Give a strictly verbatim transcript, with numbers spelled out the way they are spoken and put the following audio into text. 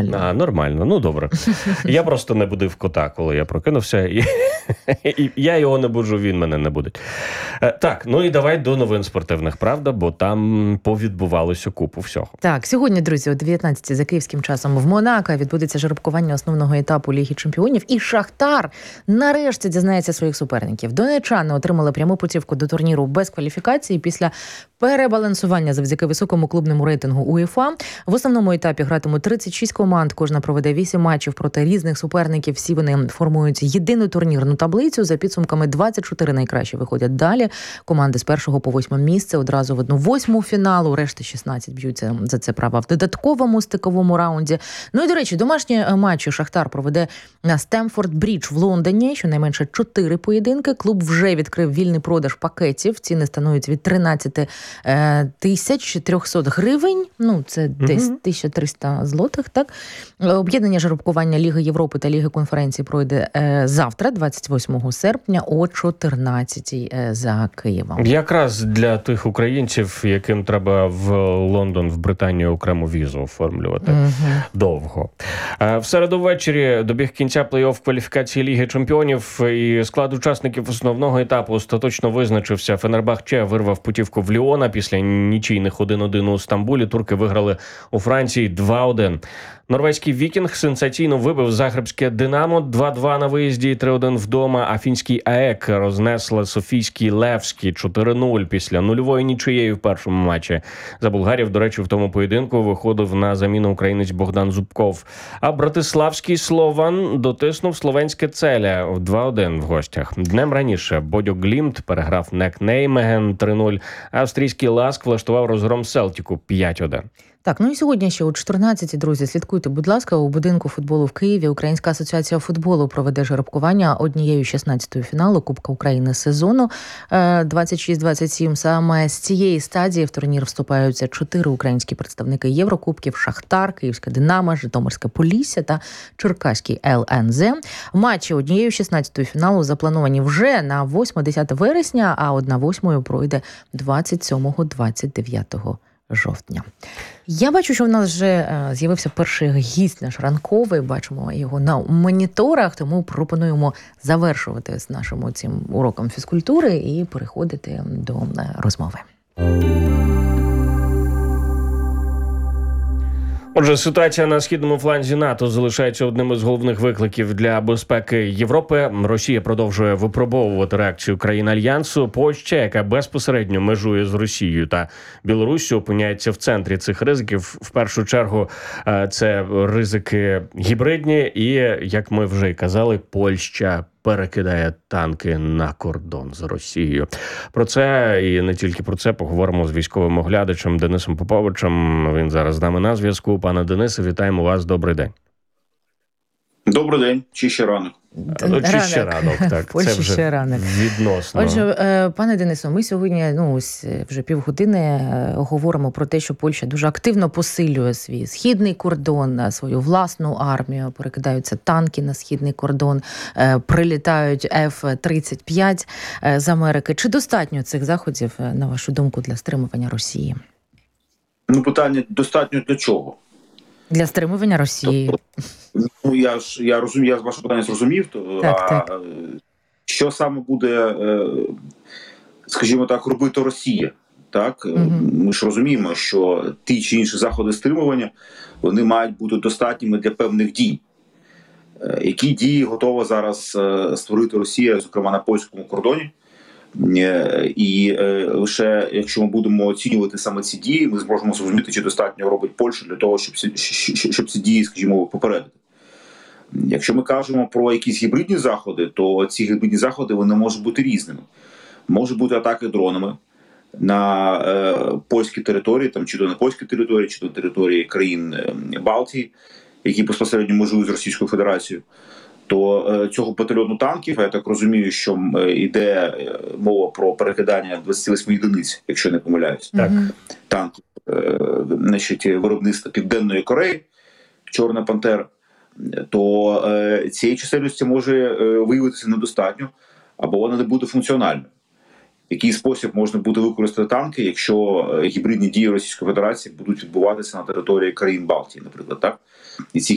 нормально. А, нормально, ну добре. Я просто не будив кота, коли я прокинувся, і, і я його не буджу, він мене не будить. Так, ну і давай до новин спортивних, правда, бо там повідбувалося купу всього. Так, сьогодні, друзі, о дев'ятнадцятій за київським часом в Монако відбудеться жеребкування основного етапу Ліги чемпіонів, і Шахтар нарешті дізнається своїх суперників. Донеччани отримали пряму путівку до турніру без кваліфікації після перебалансування завдяки високому клубному рейтингу УЄФА. В основному етапі гратимуть тридцять шість команд, кожна проведе вісім матчів проти різних суперників. Всі вони формують єдину турнірну таблицю. За підсумками двадцять чотири найкращі виходять далі. Команди з першого по восьме місце одразу в одну восьму фіналу. Решта шістнадцять б'ються за це право в додатковому стиковому раунді. Ну і, до речі, домашні матчі Шахтар проведе на Стемфорд-Брідж в Лондоні. Щонайменше чотири поєдинки. Клуб вже відкрив вільний продаж пакетів. Ціни становлять від тринадцяти тисяч трьохсот гривень. Ну, це десь угу. тисяча триста злотих, так? Об'єднання жеребкування Ліги Європи та Ліги конференції пройде е, завтра, двадцять восьмого серпня, о чотирнадцятій е, за Києвом. Якраз для тих українців, яким треба в Лондон, в Британію окрему візу оформлювати. Угу. Довго. Е, в середу ввечері добіг кінця плей-офф кваліфікації Ліги чемпіонів, і склад учасників основного етапу остаточно визначився. Фенербахче вирвав путівку в Ліона після нічийних один один у Стамбулі. Турки виграли у Франції два один. Норвезький Вікінг сенсаційно вибив загребське Динамо два-два на виїзді і три один вдома, а фінський АЕК рознесла софійський Левський чотири нуль після нульової нічиєї в першому матчі. За болгарів, до речі, в тому поєдинку виходив на заміну українець Богдан Зубков. А братиславський Слован дотиснув словенське Целя в два один в гостях. Днем раніше Бодьо Глімт переграв НЕК Неймеген три нуль, а австрійський Ласк влаштував розгром Селтіку п'ять один. Так, ну і сьогодні ще о чотирнадцятій, друзі, слідкуйте, будь ласка, у будинку футболу в Києві Українська асоціація футболу проведе жеребкування однією шістнадцятої фіналу Кубка України сезону двадцять шість двадцять сім. Саме з цієї стадії в турнір вступаються чотири українські представники Єврокубків: Шахтар, Київське Динамо, Житомирське Полісся та Черкаський ел ен зет. Матчі однією шістнадцятої фіналу заплановані вже на восьме-десяте вересня, а одна восьмою пройде двадцять сьомого двадцять дев'ятого жовтня. Я бачу, що в нас вже е, з'явився перший гість наш ранковий, бачимо його на моніторах, тому пропонуємо завершувати з нашим цим уроком фізкультури і переходити до е, розмови. Отже, ситуація на східному фланзі НАТО залишається одним із головних викликів для безпеки Європи. Росія продовжує випробовувати реакцію країн Альянсу. Польща, яка безпосередньо межує з Росією та Білоруссю, опиняється в центрі цих ризиків. В першу чергу це ризики гібридні і, як ми вже й казали, Польща перекидає танки на кордон з Росією. Про це і не тільки про це поговоримо з військовим оглядачем Денисом Поповичем. Він зараз з нами на зв'язку. Пане Денисе, вітаємо вас. Добрий день. Добрий день. Чи ще ранок? Ну, чи ще ранок, так. Польщі це вже ще ранок. Відносно. Отже, пане Денисо, ми сьогодні, ну, ось вже півгодини говоримо про те, що Польща дуже активно посилює свій східний кордон, свою власну армію, перекидаються танки на східний кордон, прилітають еф тридцять п'ять з Америки. Чи достатньо цих заходів, на вашу думку, для стримування Росії? Ну, питання, достатньо для чого? Для стримування Росії. Тобто, ну, я ж я розумію, я з вашого питання зрозумів, то, так, а так. що саме буде, скажімо так, робити Росія? Так? Угу. Ми ж розуміємо, що ті чи інші заходи стримування, вони мають бути достатніми для певних дій. Які дії готова зараз створити Росія, зокрема на польському кордоні? І лише якщо ми будемо оцінювати саме ці дії, ми зможемо зрозуміти, чи достатньо робить Польща для того, щоб, щоб ці дії, скажімо, попередити. Якщо ми кажемо про якісь гібридні заходи, то ці гібридні заходи вони можуть бути різними. Можуть бути атаки дронами на е, польській території, там, чи то на польській території, чи то на території країн Балтії, які безпосередньо межують з Російською Федерацією. То е, цього батальйону танків, я так розумію, що е, йде мова про перекидання двадцять восьми єдиниць, якщо не помиляюсь, так, mm-hmm. танків е, значить, виробництва Південної Кореї, Чорна Пантера, то е, цієї чисельності може е, виявитися недостатньо, або вона не буде функціональною. В який спосіб можна буде використати танки, якщо гібридні дії Російської Федерації будуть відбуватися на території країн Балтії, наприклад, так? І ці